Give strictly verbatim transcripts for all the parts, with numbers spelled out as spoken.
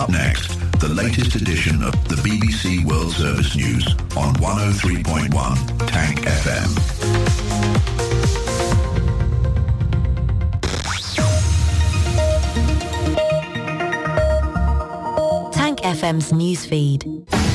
Up next, the latest edition of the B B C World Service News on one oh three point one Tank F M. Tank F M's newsfeed.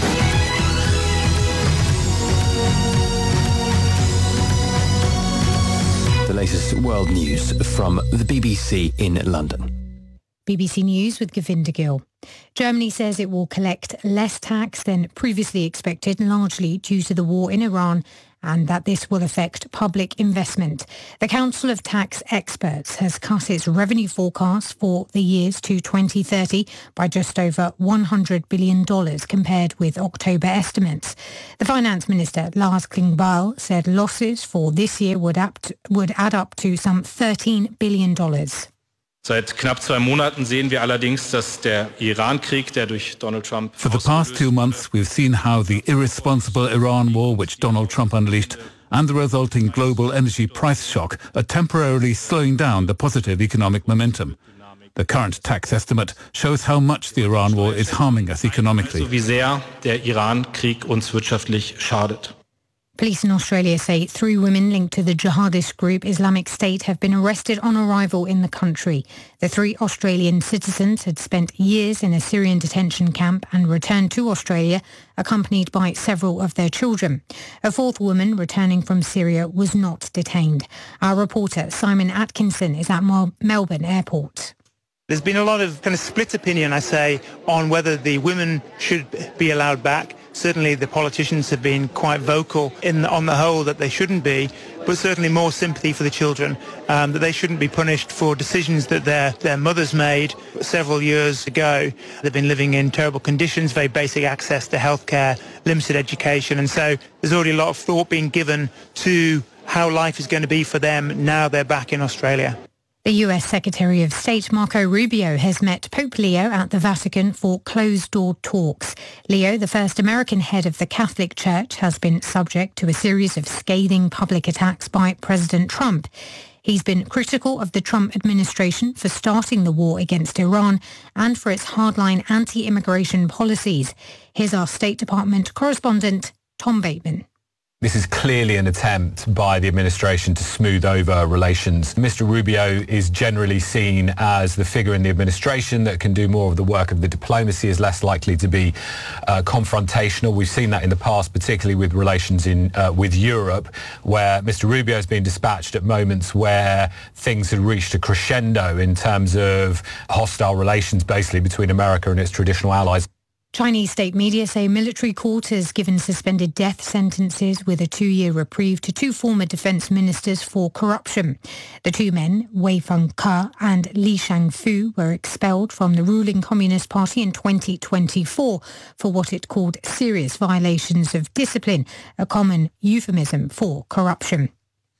The latest world news from the B B C in London. B B C News with Govinda Gill. Germany says it will collect less tax than previously expected, largely due to the war in Iran, and that this will affect public investment. The Council of Tax Experts has cut its revenue forecast for the years to twenty thirty by just over one hundred billion dollars compared with October estimates. The Finance Minister, Lars Klingbeil, said losses for this year would, apt, would add up to some thirteen billion dollars. Seit knapp zwei Monaten sehen wir allerdings, dass der Iran-Krieg, der durch Donald Trump... For the past two months, we've seen how the irresponsible Iran war, which Donald Trump unleashed, and the resulting global energy price shock are temporarily slowing down the positive economic momentum. The current tax estimate shows how much the Iran war is harming us economically. Wie sehr der Iran-Krieg uns wirtschaftlich schadet. Police in Australia say three women linked to the jihadist group Islamic State have been arrested on arrival in the country. The three Australian citizens had spent years in a Syrian detention camp and returned to Australia, accompanied by several of their children. A fourth woman returning from Syria was not detained. Our reporter Simon Atkinson is at Mel- Melbourne Airport. There's been a lot of kind of split opinion, I say, on whether the women should be allowed back. Certainly the politicians have been quite vocal in on the whole that they shouldn't be, but certainly more sympathy for the children, um, that they shouldn't be punished for decisions that their, their mothers made several years ago. They've been living in terrible conditions, very basic access to healthcare, limited education, and so there's already a lot of thought being given to how life is going to be for them now they're back in Australia. The U S Secretary of State Marco Rubio has met Pope Leo at the Vatican for closed-door talks. Leo, the first American head of the Catholic Church, has been subject to a series of scathing public attacks by President Trump. He's been critical of the Trump administration for starting the war against Iran and for its hardline anti-immigration policies. Here's our State Department correspondent, Tom Bateman. This is clearly an attempt by the administration to smooth over relations. Mister Rubio is generally seen as the figure in the administration that can do more of the work of the diplomacy, is less likely to be uh, confrontational. We've seen that in the past, particularly with relations in uh, with Europe, where Mister Rubio has been dispatched at moments where things had reached a crescendo in terms of hostile relations, basically, between America and its traditional allies. Chinese state media say a military court has given suspended death sentences with a two-year reprieve to two former defence ministers for corruption. The two men, Wei Fengke and Li Shangfu, were expelled from the ruling Communist Party in twenty twenty-four for what it called serious violations of discipline, a common euphemism for corruption.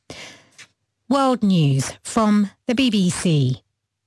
World News from the B B C.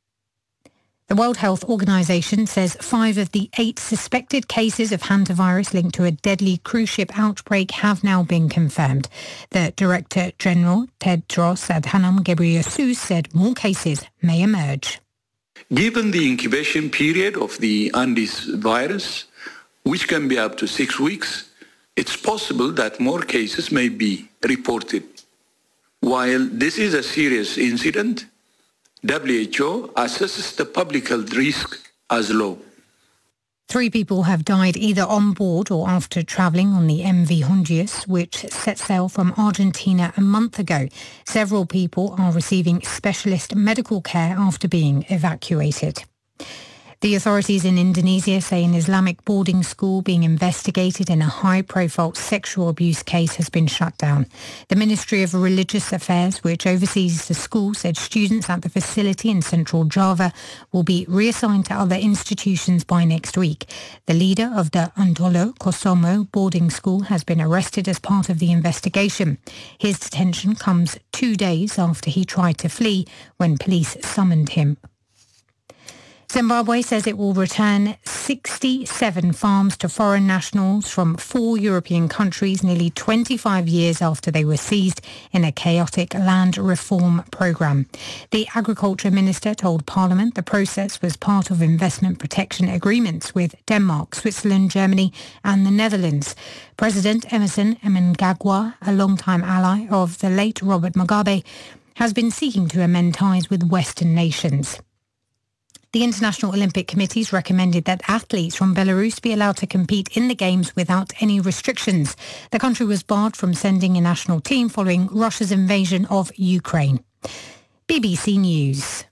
The World Health Organization says five of the eight suspected cases of hantavirus linked to a deadly cruise ship outbreak have now been confirmed. The Director General, Tedros Adhanom Ghebreyesus, said more cases may emerge. Given the incubation period of the Andes virus, which can be up to six weeks, it's possible that more cases may be reported. While this is a serious incident, W H O assesses the public health risk as low. Three people have died either on board or after travelling on the M V Hondius, which set sail from Argentina a month ago. Several people are receiving specialist medical care after being evacuated. The authorities in Indonesia say an Islamic boarding school being investigated in a high-profile sexual abuse case has been shut down. The Ministry of Religious Affairs, which oversees the school, said students at the facility in central Java will be reassigned to other institutions by next week. The leader of the Antolo Kosomo boarding school has been arrested as part of the investigation. His detention comes two days after he tried to flee when police summoned him. Zimbabwe says it will return sixty-seven farms to foreign nationals from four European countries nearly twenty-five years after they were seized in a chaotic land reform programme. The Agriculture Minister told Parliament the process was part of investment protection agreements with Denmark, Switzerland, Germany and the Netherlands. President Emerson Mnangagwa, a longtime ally of the late Robert Mugabe, has been seeking to amend ties with Western nations. The International Olympic Committee's recommended that athletes from Belarus be allowed to compete in the Games without any restrictions. The country was barred from sending a national team following Russia's invasion of Ukraine. B B C News.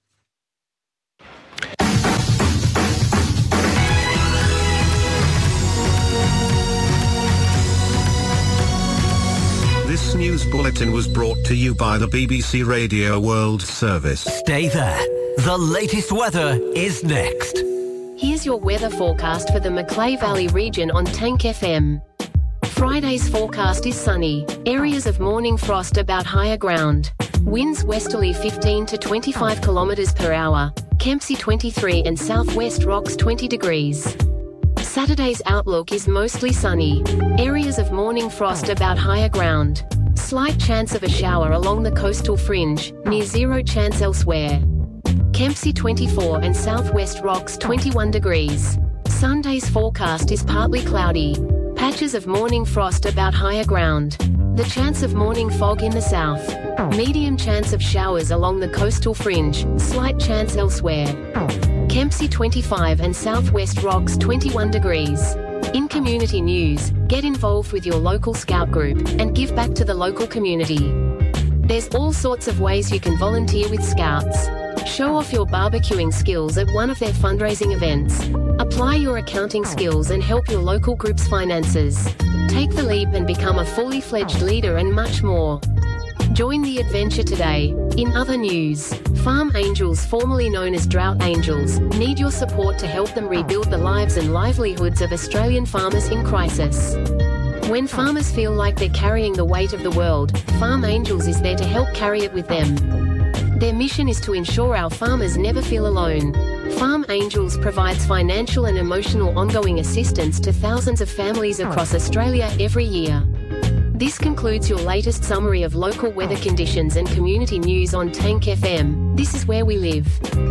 This news bulletin was brought to you by the B B C Radio World Service. Stay there. The latest weather is next. Here's your weather forecast for the Macleay Valley region on Tank F M. Friday's forecast is sunny. Areas of morning frost about higher ground. Winds westerly fifteen to twenty-five kilometres per hour. Kempsey twenty-three and southwest rocks twenty degrees. Saturday's outlook is mostly sunny. Areas of morning frost about higher ground. Slight chance of a shower along the coastal fringe, near zero chance elsewhere. Kempsey twenty-four and southwest rocks twenty-one degrees. Sunday's forecast is partly cloudy. Patches of morning frost about higher ground. The chance of morning fog in the south. Medium chance of showers along the coastal fringe, slight chance elsewhere. Kempsey twenty-five and southwest rocks twenty-one degrees. In community news, get involved with your local scout group and give back to the local community. There's all sorts of ways you can volunteer with Scouts. Show off your barbecuing skills at one of their fundraising events. Apply your accounting skills and help your local group's finances. Take the leap and become a fully fledged leader and much more. Join the adventure today. In other news, Farm Angels, formerly known as Drought Angels, need your support to help them rebuild the lives and livelihoods of Australian farmers in crisis. When farmers feel like they're carrying the weight of the world, Farm Angels is there to help carry it with them. Their mission is to ensure our farmers never feel alone. Farm Angels provides financial and emotional ongoing assistance to thousands of families across Australia every year. This concludes your latest summary of local weather conditions and community news on Tank F M. This is where we live.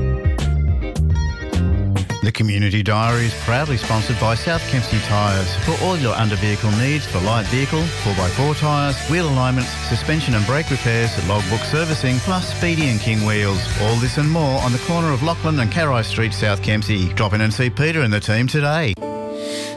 The Community Diary is proudly sponsored by South Kempsey Tyres. For all your under-vehicle needs for light vehicle, four by four tyres, wheel alignments, suspension and brake repairs, logbook servicing, plus Speedy and King wheels. All this and more on the corner of Lachlan and Carrai Street, South Kempsey. Drop in and see Peter and the team today.